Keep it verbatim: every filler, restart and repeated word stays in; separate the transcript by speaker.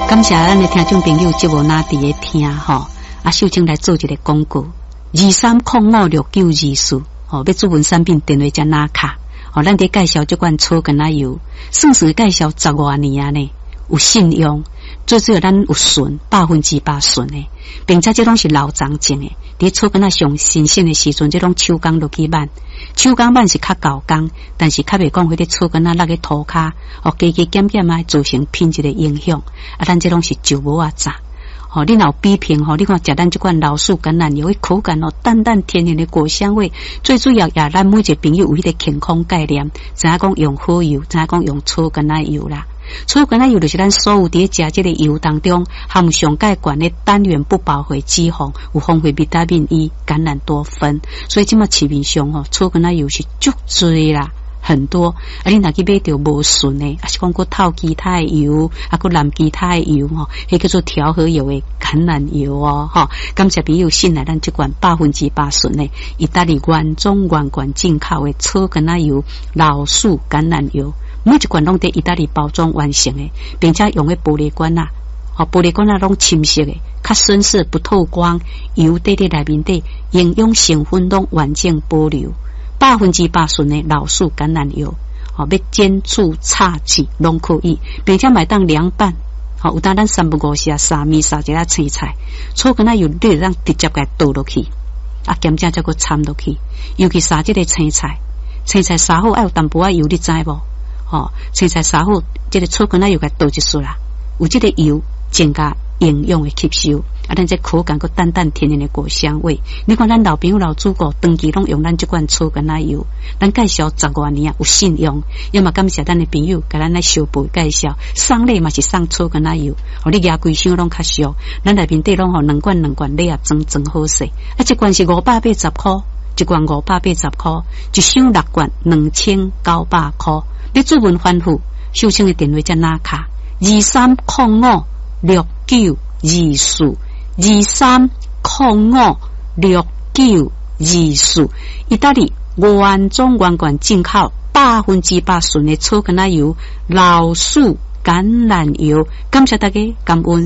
Speaker 1: 感谢咱的听众朋友节目哪伫咧听吼，啊，秀清来做一个广告，二三零五六九二四，吼，要主文产品电话加拿卡，吼，咱伫介绍这款草根仔油，算是介绍十外年啊呢，有信用，最主要咱有纯，百分之百纯的，并且这拢是老长种的，伫草根仔上新鲜的时阵，这种手工落去挽。手工挽是较高工，但是较袂讲迄个草根仔落去涂骹，哦，加加减减啊，造成品质的影响。啊，咱这拢是旧无啊炸。哦，你若比拼吼，你看食咱这款老树橄榄油，口感哦，淡淡甜甜的果香味。最主要也咱每一个朋友有迄个健康概念，知影讲用好油，知影讲用草根仔油啦。草根仔油就是咱所有伫食这个油当中含上介悬的单元不饱和脂肪，有丰富维他命 E、橄榄多酚，所以即马市面上吼草根仔油是足多啦，很多。啊，你若去买着无纯的，啊是讲佫透其他的油，啊佫染其他的油吼，迄叫做调和油的橄榄油哦，吼。感谢朋友信赖咱这款百分之百纯的意大利原装原罐进口的草根仔油、老树橄榄油。每一罐拢伫意大利包装完成的，并且用的玻璃罐啊，哦，玻璃罐啊拢深色的，较深色不透光，油滴伫内面底，营养成分拢完整保留，百分之百纯的老树橄榄油，哦，要煎煮炒制拢可以，并且买当凉拌，哦，有当咱三不五时啊，沙米沙一下青菜，草根仔油你让直接给倒落去，啊，咸正再个掺落去，尤其沙这个青菜，青菜沙好爱有淡薄仔油，你知无？哦，青菜沙好，这个草根仔油给倒一束啦，有这个油增加营养的吸收，啊，咱这口感个淡淡甜甜的果香味。你看咱老朋友老祖国长期拢用咱这款草根仔油，咱介绍十多年啊，有信用。要么感谢咱的朋友，给咱来小辈介绍，送礼嘛是送草根仔油，哦，你牙规箱拢较俗，咱内面底拢吼两罐两罐礼啊，装装好势。啊，一罐是五百八十块，一罐五百八十块，一箱六罐两千九百块。你主文反复，秀清的电话在哪卡？二三零五六九二四，二三零五六九二四。意大利原装原罐进口，百分之百纯的草根仔油、老树橄榄油。感谢大家，感恩。